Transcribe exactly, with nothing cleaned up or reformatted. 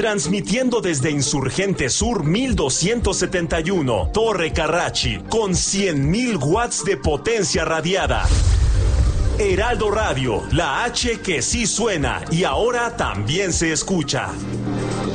Transmitiendo desde Insurgente Sur mil doscientos setenta y uno, Torre Carrachi, con cien mil watts de potencia radiada. Heraldo Radio, la H que sí suena y ahora también se escucha.